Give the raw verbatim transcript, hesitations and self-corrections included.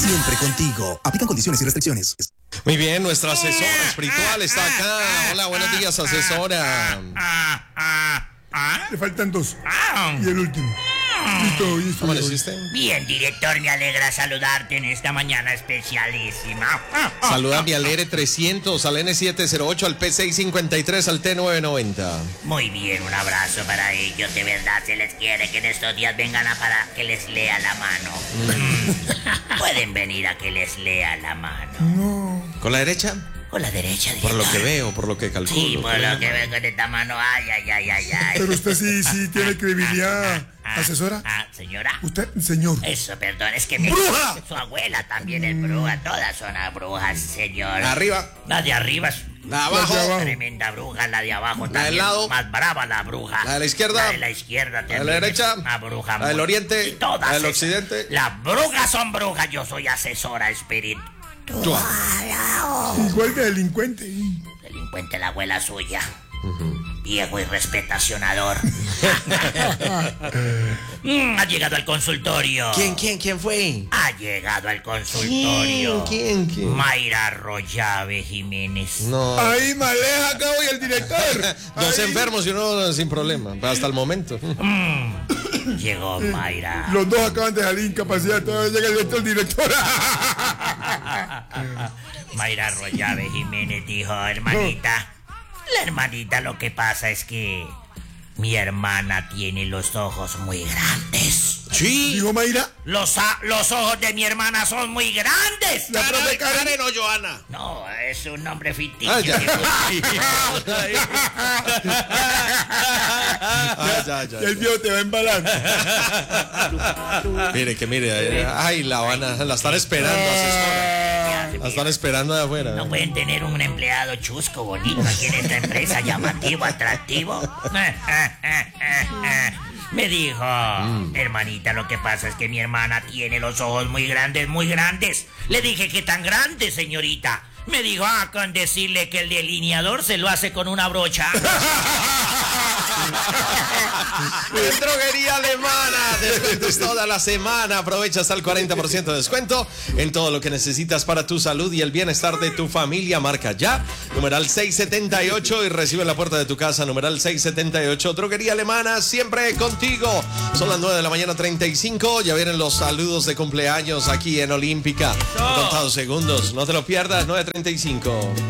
Siempre contigo. Aplican condiciones y restricciones. Muy bien, nuestra asesora espiritual está acá. Hola, buenos días, asesora. Le faltan dos. Y el último. Listo, listo. ¿Cómo le hiciste? Bien, director, me alegra saludarte en esta mañana especialísima. Saluda a mi al R trescientos, al N setecientos ocho, al P seiscientos cincuenta y tres, al T novecientos noventa. Muy bien, un abrazo para ellos. De verdad se les quiere que en estos días vengan a para que les lea la mano. Mm. Pueden venir a que les lea la mano. No. ¿Con la derecha? Con la derecha, Por director. lo que veo, por lo que calculo. Sí, por lo que veo con esta mano. Ay, ay, ay, ay, ay. Pero usted sí, sí tiene credibilidad, asesora. Ah, señora. Usted, señor. Eso, perdón, es que me... ¡Bruja! Su abuela también es bruja. Todas son brujas, señor. Arriba. La de arriba es... La de abajo. La de abajo. Tremenda bruja, la de abajo del también. lado. Más brava la bruja. La de la izquierda. La de la izquierda también. La de la derecha. es Una bruja. La del muy- oriente. Y todas La del esas. occidente. Las brujas son brujas. Yo soy asesora espiritual. Igual que delincuente. Delincuente la abuela suya. Viejo y respetacionador. Mm, ha llegado al consultorio. ¿Quién, quién, quién fue? Ha llegado al consultorio. ¿Quién, quién? Mayra Arroyave Jiménez. No. Ahí, maleja, acá voy el director. Dos Ahí. enfermos y uno sin problema, hasta el momento. Llegó Mayra. Los dos acaban de salir incapacidad. Todavía llega el director, el director. Mayra Arroyave Jiménez dijo, hermanita, la hermanita lo que pasa es que mi hermana tiene los ojos muy grandes. Sí. Dijo Mayra. Los, a- los ojos de mi hermana son muy grandes. La profe Karen. o Joana? No, es un nombre ficticio. Ah, ya. que puse. Ah, ya, ya, Y el ya. viejo te va a embalar. Mire, que mire. Ay, la van a, la están esperando, asesora. La están esperando de afuera. No pueden tener un empleado chusco, bonito aquí en esta empresa, llamativo, atractivo. Me dijo, hermanita, lo que pasa es que mi hermana tiene los ojos muy grandes, muy grandes. Le dije, ¿qué tan grandes, señorita? Me dijo, ah, con decirle que el delineador se lo hace con una brocha. En Droguería Alemana, descuentos toda la semana. Aprovecha hasta el cuarenta por ciento de descuento en todo lo que necesitas para tu salud y el bienestar de tu familia. Marca ya, numeral seiscientos setenta y ocho y recibe en la puerta de tu casa, numeral seiscientos setenta y ocho. Droguería Alemana, siempre contigo. Son las nueve de la mañana, treinta y cinco. Ya vienen los saludos de cumpleaños aquí en Olímpica. En contados segundos, no te lo pierdas, nueve treinta y cinco.